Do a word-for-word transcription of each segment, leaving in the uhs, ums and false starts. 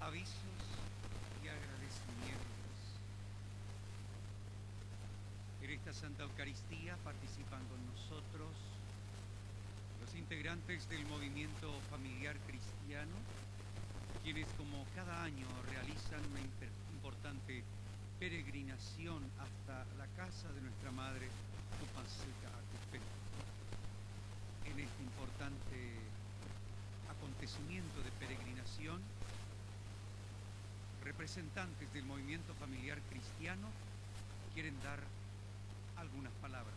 avisos y agradecimientos. En esta Santa Eucaristía participan con nosotros los integrantes del movimiento familiar cristiano, quienes como cada año realizan una importante peregrinación hasta la casa de nuestra Madre Tupanseca Acupé. En este importante acontecimiento de peregrinación, representantes del movimiento familiar cristiano quieren dar algunas palabras.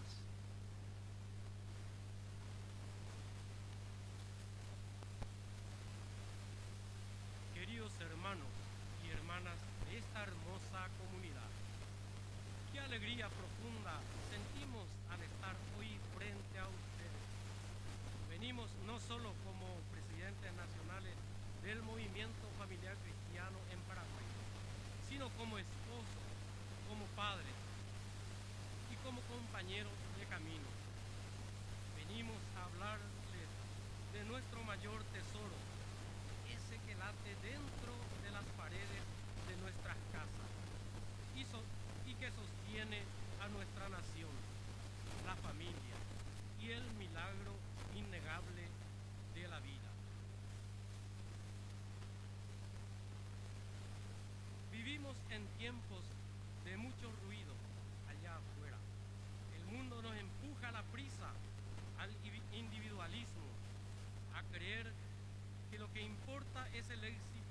Queridos hermanos y hermanas de esta hermosa comunidad, qué alegría profunda sentimos al estar hoy frente a ustedes. Venimos no solo como presidentes nacionales del movimiento familiar cristiano en Paraguay, sino como esposos, como padres y como compañeros de camino. Venimos a hablarles de nuestro mayor tesoro, ese que late dentro de las paredes de nuestras casas y, so y que sostiene a nuestra nación, la familia y el milagro innegable de la vida. Vivimos en tiempos de mucho ruido allá afuera. El mundo nos empuja a la prisa, al individualismo, a creer que lo que importa es el éxito